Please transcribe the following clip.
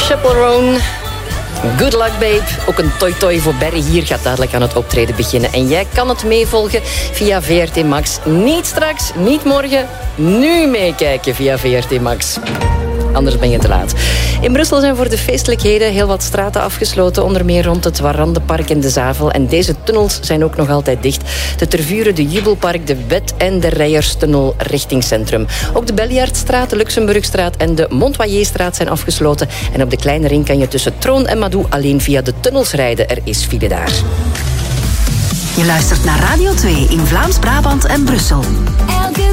Chaperone. Good luck, babe. Ook een toi-toi voor Barry hier gaat dadelijk aan het optreden beginnen. En jij kan het meevolgen via VRT Max. Niet straks, niet morgen. Nu meekijken via VRT Max. Anders ben je te laat. In Brussel zijn voor de feestelijkheden heel wat straten afgesloten. Onder meer rond het Warandenpark en de Zavel. En deze tunnels zijn ook nog altijd dicht. De Tervuren, de Jubelpark, de Wet en de Rijerstunnel richting centrum. Ook de Belliardstraat, de Luxemburgstraat en de Montoyerstraat zijn afgesloten. En op de Kleine Ring kan je tussen Troon en Madou alleen via de tunnels rijden. Er is file daar. Je luistert naar Radio 2 in Vlaams-Brabant en Brussel. Elke